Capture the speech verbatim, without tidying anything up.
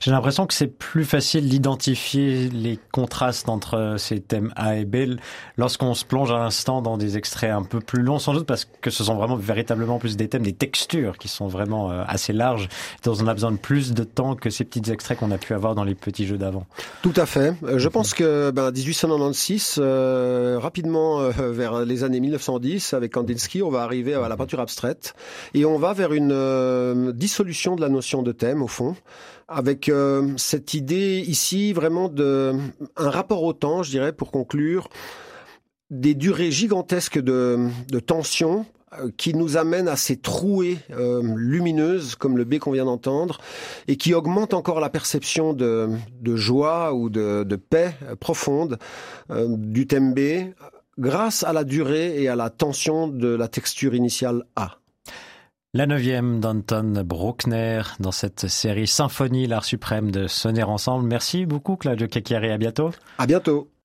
J'ai l'impression que c'est plus facile d'identifier les contrastes entre ces thèmes A et B lorsqu'on se plonge à l'instant dans des extraits un peu plus longs, sans doute parce que ce sont vraiment véritablement plus des thèmes, des textures qui sont vraiment assez larges, dont on a besoin de plus de temps que ces petits extraits qu'on a pu avoir dans les petits jeux d'avant. Tout à fait. Je pense que ben, dix-huit cent quatre-vingt-seize, euh, rapidement euh, vers les années mille neuf cent dix, avec Kandinsky, on va arriver à la peinture abstraite et on va vers une euh, dissolution de la notion de thème au fond, avec euh, cette idée ici vraiment de un rapport au temps, je dirais, pour conclure, des durées gigantesques de, de tension qui nous amène à ces trouées euh, lumineuses, comme le B qu'on vient d'entendre, et qui augmentent encore la perception de, de joie ou de, de paix profonde euh, du thème B, grâce à la durée et à la tension de la texture initiale A. La neuvième d'Anton Bruckner dans cette série Symphonie, l'art suprême de sonner ensemble. Merci beaucoup Claudio Cacchiari, à bientôt. À bientôt.